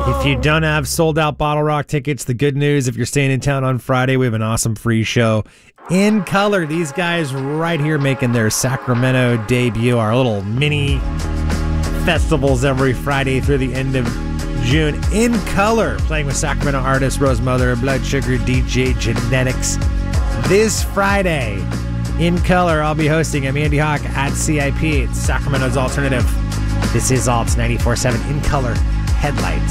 If you don't have sold out Bottle Rock tickets, the good news, if you're staying in town on Friday, we have an awesome free show in color. These guys right here making their Sacramento debut, our little mini festivals every Friday through the end of June. In color, playing with Sacramento artists Rose Mother, Blood Sugar, DJ Genetics. This Friday, in color, I'll be hosting. I'm Andy Hawk at CIP. It's Sacramento's Alternative. This is Alts 94.7 in color headlights.